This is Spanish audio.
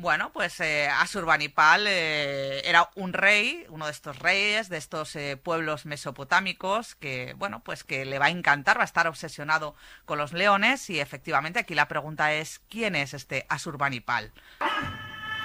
Bueno, pues Asurbanipal era un rey, uno de estos reyes, de estos pueblos mesopotámicos, que, bueno, pues que le va a encantar, va a estar obsesionado con los leones y efectivamente aquí la pregunta es, ¿quién es este Asurbanipal?